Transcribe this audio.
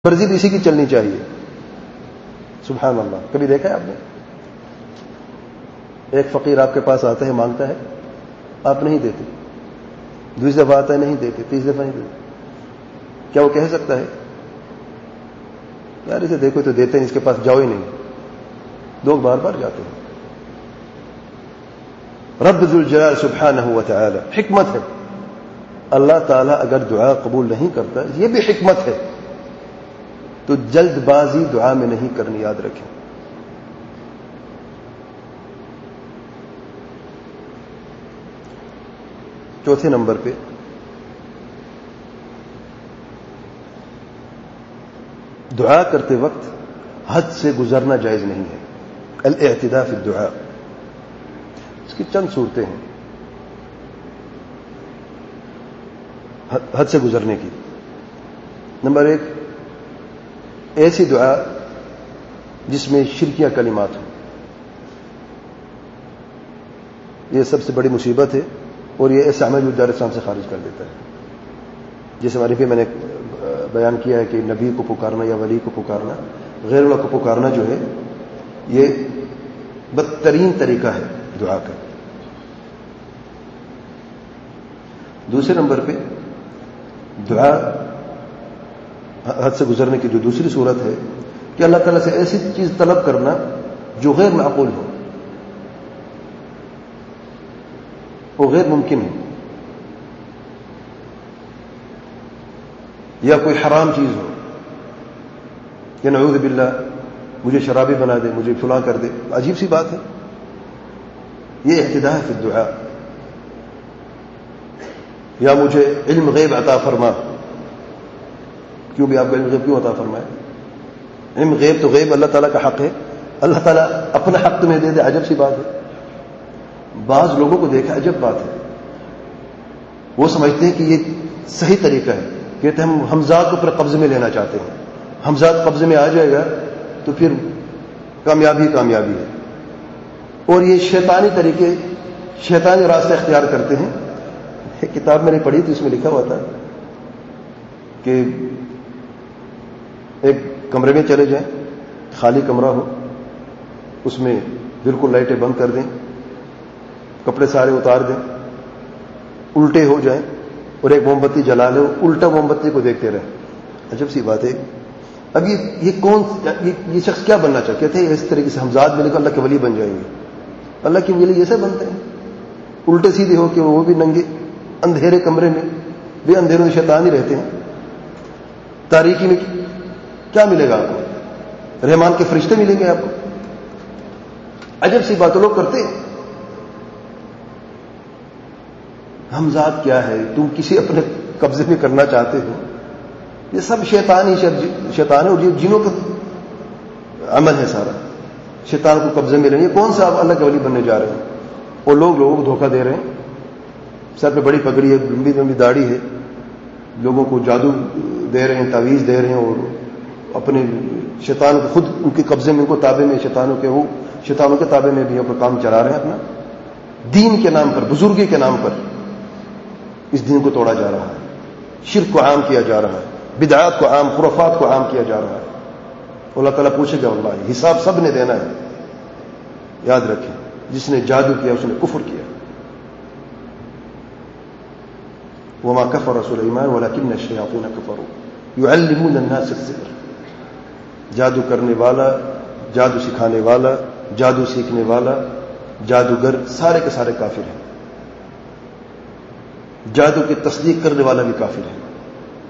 مرضی بھی اسی کی چلنی چاہیے. سبحان اللہ. کبھی دیکھا ہے آپ نے ایک فقیر آپ کے پاس آتا ہے مانگتا ہے, آپ نہیں دیتے, دوسری دفعہ آتا ہے نہیں دیتے, تیسری دفعہ نہیں دیتے. کیا وہ کہہ سکتا ہے یار اسے دیکھو تو دیتے ہیں, اس کے پاس جاؤ ہی نہیں. لوگ بار بار جاتے ہیں. رب ذوالجلال سبحانہ و تعالی, حکمت ہے. اللہ تعالیٰ اگر دعا قبول نہیں کرتا, یہ بھی حکمت ہے, تو جلد بازی دعا میں نہیں کرنی, یاد رکھیں. چوتھے نمبر پہ دعا کرتے وقت حد سے گزرنا جائز نہیں ہے. الاعتداء فی الدعاء, اس کی چند صورتیں ہیں حد سے گزرنے کی. نمبر ایک, ایسی دعا جس میں شرکیہ کلمات ہوں, یہ سب سے بڑی مصیبت ہے, اور یہ ایسا عمل جو دار اسلام سے خارج کر دیتا ہے. جیسے معرفی میں نے بیان کیا ہے کہ نبی کو پکارنا یا ولی کو پکارنا, غیر اللہ کو پکارنا جو ہے یہ بدترین طریقہ ہے دعا کا. دوسرے نمبر پہ دعا حد سے گزرنے کی جو دوسری صورت ہے کہ اللہ تعالیٰ سے ایسی چیز طلب کرنا جو غیر معقول ہو, وہ غیر ممکن ہے, یا کوئی حرام چیز ہو, کہ نعوذ باللہ مجھے شرابی بنا دے, مجھے فلاں کر دے. عجیب سی بات ہے. یہ اعتداء فی الدعاء. یا مجھے علم غیب عطا فرما, کیوں بھی آپ کو علم غیب کیوں عطا فرمائے؟ علم غیب تو غیب اللہ تعالیٰ کا حق ہے, اللہ تعالیٰ اپنا حق تمہیں دے دے, عجب سی بات ہے. بعض لوگوں کو دیکھا, عجب بات ہے, وہ سمجھتے ہیں کہ یہ صحیح طریقہ ہے. کہتے ہیں ہم حمزات کو اپنے قبضے میں لینا چاہتے ہیں, حمزات قبضے میں آ جائے گا تو پھر کامیابی کامیابی ہے. اور یہ شیطانی طریقے, شیطانی راستے اختیار کرتے ہیں. ایک کتاب میں نے پڑھی تھی, اس میں لکھا ہوا تھا کہ ایک کمرے میں چلے جائیں, خالی کمرہ ہو, اس میں بالکل لائٹیں بند کر دیں, کپڑے سارے اتار دیں, الٹے ہو جائیں, اور ایک موم بتی جلا لے, الٹا موم بتی کو دیکھتے رہیں. عجب سی بات ہے. اب یہ کون, یہ شخص کیا بننا چاہتے کہتے ہیں اس طریقے سے ہمزاد ملے گا اللہ کے ولی بن جائیں گے. اللہ کے ولی ایسے بنتے ہیں, الٹے سیدھے ہو کے وہ بھی ننگے, اندھیرے کمرے میں بھی, اندھیروں میں شیطان ہی رہتے ہیں. تاریکی میں کیا ملے گا آپ کو؟ رحمان کے فرشتے ملیں گے آپ کو. عجب سی باتیں لوگ کرتے ہیں. ہمزاد کیا ہے, تم کسی اپنے قبضے میں کرنا چاہتے ہو, یہ سب شیطان ہے, اور یہ جنوں کا عمل ہے سارا. شیطان کو قبضے میں لینے, کون سا آپ اللہ کے ولی بننے جا رہے ہیں؟ اور لوگوں کو دھوکہ دے رہے ہیں. سر پہ بڑی پگڑی ہے, لمبی لمبی داڑھی ہے, لوگوں کو جادو دے رہے ہیں, تعویذ دے رہے ہیں, اور اپنے شیطان کو خود ان کے قبضے میں, ان کو تابع میں, شیطانوں کے تابع میں بھی اپنا کام چلا رہے ہیں. اپنا دین کے نام پر, بزرگی کے نام پر اس دین کو توڑا جا رہا ہے, شرک کو عام کیا جا رہا ہے, بدعات کو عام, خرافات کو عام کیا جا رہا ہے. اللہ تعالیٰ پوچھے گا اللہ, حساب سب نے دینا ہے. یاد رکھیں, جس نے جادو کیا اس نے کفر کیا. وما كفر سليمان ولكن الشياطين كفروا يعلمون الناس السحر. جادو کرنے والا, جادو سکھانے والا, جادو سیکھنے والا, جادوگر, سارے کے سارے کافر ہیں. جادو کی تصدیق کرنے والا بھی کافر ہے.